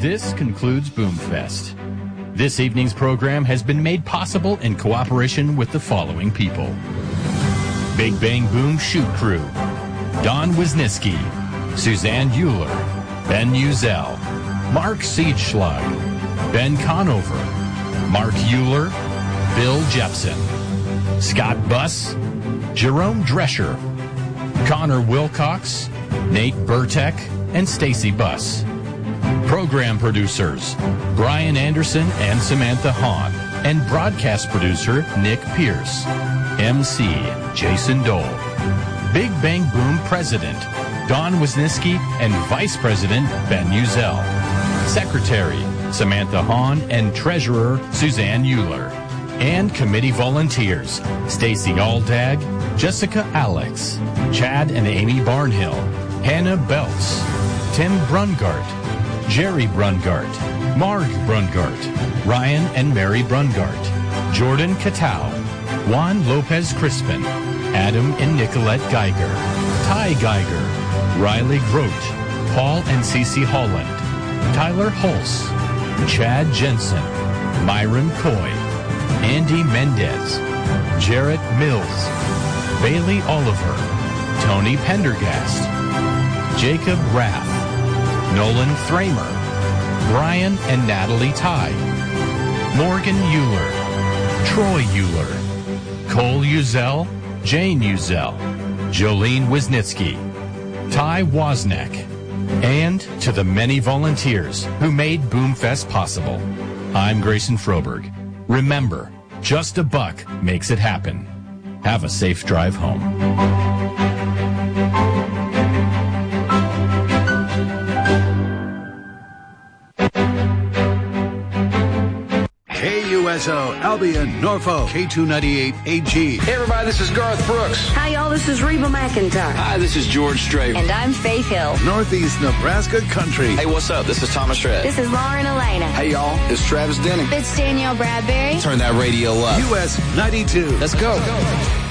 This concludes Boomfest. This evening's program has been made possible in cooperation with the following people. Big Bang Boom Shoot Crew, Don Wisniewski, Suzanne Euler, Ben Uzel, Mark Siedschlag, Ben Conover, Mark Euler, Bill Jepson, Scott Buss, Jerome Drescher, Connor Wilcox, Nate Burtek, and Stacy Buss. Program producers, Brian Anderson and Samantha Hahn, and broadcast producer, Nick Pierce. MC, Jason Dole. Big Bang Boom President, Don Wisniewski, and Vice President, Ben Uzel. Secretary, Samantha Hahn, and Treasurer, Suzanne Euler. And committee volunteers, Stacy Aldag, Jessica Alex, Chad and Amy Barnhill, Hannah Belts, Tim Brungart, Jerry Brungart, Marg Brungart, Ryan and Mary Brungart, Jordan Katau, Juan Lopez Crispin, Adam and Nicolette Geiger, Ty Geiger, Riley Grote, Paul and Cece Holland, Tyler Hulse, Chad Jensen, Myron Coy, Andy Mendez, Jarrett Mills, Bailey Oliver, Tony Pendergast, Jacob Raff, Nolan Thramer, Brian and Natalie Ty, Morgan Euler, Troy Euler, Cole Uzel, Jane Uzel, Jolene Wisniewski, Ty Wozniak, and to the many volunteers who made Boomfest possible. I'm Grayson Froberg. Remember, just a buck makes it happen. Have a safe drive home. KUSO, Albion, Norfolk, K298AG. Hey everybody, this is Garth Brooks. Hi y'all, this is Reba McEntire. Hi, this is George Strait. And I'm Faith Hill. Northeast Nebraska Country. Hey, what's up? This is Thomas Rhett. This is Lauren Elena. Hey y'all, it's Travis Denning. It's Danielle Bradbury. Turn that radio up. US 92. Let's go.